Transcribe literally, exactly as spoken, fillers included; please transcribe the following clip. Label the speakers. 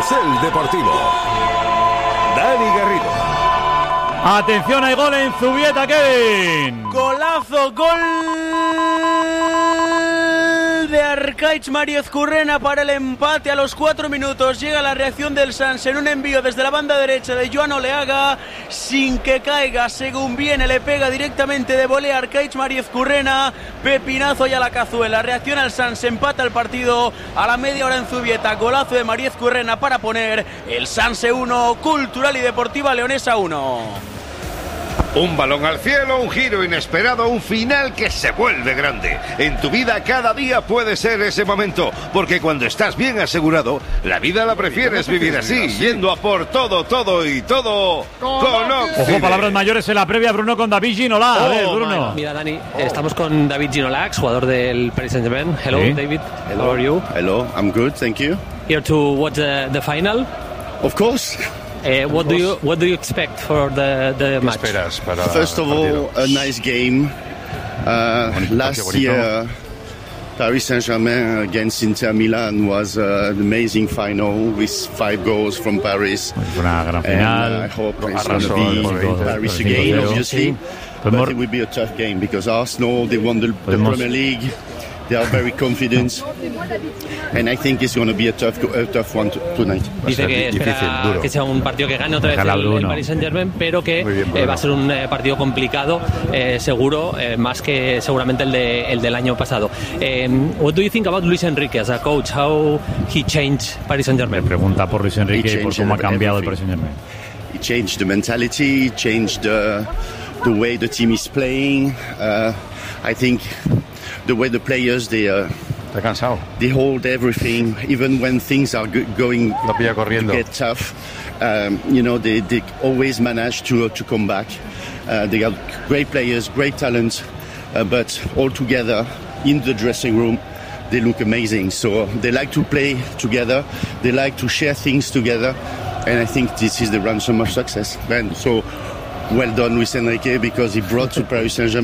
Speaker 1: Carrusel Deportivo. Dani Garrido.
Speaker 2: Atención, hay gol en Zubieta, Kevin.
Speaker 3: Golazo, gol de Arkaich Mariezcurrena para el empate a los cuatro minutos. Llega la reacción del Sanse en un envío desde la banda derecha de Joan Oleaga, sin que caiga, según viene, le pega directamente de volea Arkaich Mariezcurrena, pepinazo y a la cazuela. Reacción al Sanse, empata el partido a la media hora en Zubieta. Golazo de Mariezcurrena para poner el Sanse uno, Cultural y Deportiva Leonesa uno.
Speaker 4: Un balón al cielo, un giro inesperado, un final que se vuelve grande. En tu vida cada día puede ser ese momento, porque cuando estás bien asegurado, la vida la prefieres vivir así, yendo a por todo, todo y todo con Oxide.
Speaker 2: Ojo, palabras mayores en la previa, Bruno con David Ginola. A ver, Bruno.
Speaker 5: Mira, Dani, estamos con David Ginola, jugador del Paris Saint-Germain. Hello,
Speaker 2: Sí.
Speaker 5: David.
Speaker 6: Hello.
Speaker 5: How are you?
Speaker 6: Hello, I'm good, thank you.
Speaker 5: Here to watch the, the final.
Speaker 6: Of course.
Speaker 5: Uh, what do you what do you expect for the the match?
Speaker 7: Esperas para
Speaker 6: First of all, a nice game. Uh, last
Speaker 7: bonito.
Speaker 6: year, Paris Saint-Germain against Inter Milan was uh, an amazing final with five goals from Paris.
Speaker 2: Una gran
Speaker 6: And
Speaker 2: final.
Speaker 6: uh, I hope it's going
Speaker 7: Arrasó
Speaker 6: to be
Speaker 7: con el Inter.
Speaker 6: Paris
Speaker 2: cinco
Speaker 6: again,
Speaker 2: cero.
Speaker 6: obviously.
Speaker 2: Pues
Speaker 6: But
Speaker 2: mor-
Speaker 6: it will be a tough game because Arsenal, they won the, the
Speaker 2: Podemos-
Speaker 6: Premier League. They are very confident. And I think it's going to be a tough, a tough one to, tonight.
Speaker 5: Dice que
Speaker 7: difícil,
Speaker 5: espera
Speaker 7: duro.
Speaker 5: que sea un partido que gane otra vez
Speaker 2: Déjala,
Speaker 5: el, el
Speaker 2: Bruno.
Speaker 5: Paris Saint-Germain, pero que
Speaker 7: Muy bien,
Speaker 5: eh,
Speaker 7: Bruno.
Speaker 5: va a ser un eh, partido complicado, eh, seguro, eh, más que seguramente el, de, el del año pasado. Um, what do you think about Luis Enrique as a coach? How he changed Paris
Speaker 2: Me
Speaker 5: Saint-Germain?
Speaker 2: pregunta por Luis Enrique y por
Speaker 6: changed
Speaker 2: cómo ha cambiado el
Speaker 6: everything.
Speaker 2: Paris Saint-Germain.
Speaker 6: He changed the mentality, he changed the, the way the team is playing. Uh, I think the way the players, they, uh,
Speaker 7: Está cansado.
Speaker 6: they hold everything, even when things are go- going
Speaker 7: Lo pilla corriendo.
Speaker 6: to get tough. Um, you know, they, they always manage to, to come back. Uh, they got great players, great talent, uh, but all together in the dressing room, they look amazing. So they like to play together, they like to share things together, and I think this is the ransom of success. And so well done, Luis Enrique, because he brought to Paris Saint-Germain